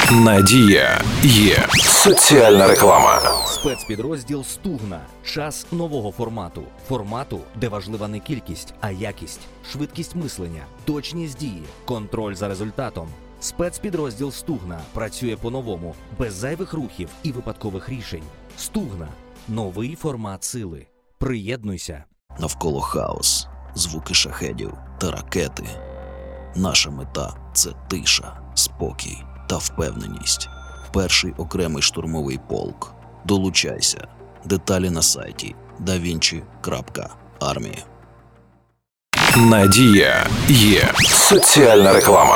Надія є. Соціальна реклама. Спецпідрозділ «Стугна». Час нового формату. Формату, де важлива не кількість, а якість, швидкість мислення, точність дії, контроль за результатом. Спецпідрозділ «Стугна» працює по-новому, без зайвих рухів і випадкових рішень. «Стугна» – новий формат сили. Приєднуйся. Навколо хаос, звуки шахедів та ракети. Наша мета – це тиша, спокій та впевненість. Перший окремий штурмовий полк. Долучайся. Деталі на сайті davinci.army. Надія є. Соціальна реклама.